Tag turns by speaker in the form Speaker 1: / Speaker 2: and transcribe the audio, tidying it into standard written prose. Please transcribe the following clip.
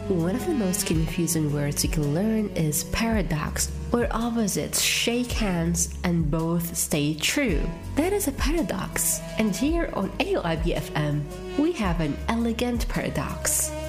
Speaker 1: One of the most confusing words you can learn is paradox, where opposites shake hands and both stay true. That is a paradox. And here on AOIB FM, we have an elegant paradox.